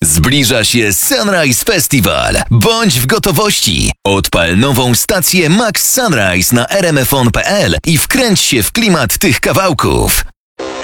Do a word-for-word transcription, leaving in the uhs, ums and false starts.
Zbliża się Sunrise Festival. Bądź w gotowości. Odpal nową stację Max Sunrise na r m f on kropka p l i wkręć się w klimat tych kawałków.